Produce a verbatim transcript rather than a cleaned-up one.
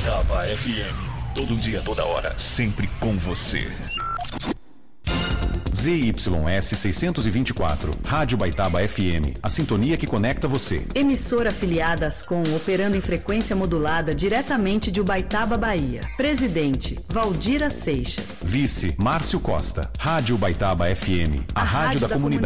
Baitaba F M. Todo dia, toda hora, sempre com você. Z Y S seiscentos e vinte e quatro, Rádio Baitaba F M, a sintonia que conecta você. Emissora afiliada Ascom, operando em frequência modulada diretamente de Ubaitaba, Bahia. Presidente, Valdira Seixas. Vice, Márcio Costa. Rádio Baitaba F M, a, a rádio, rádio da, da comunidade.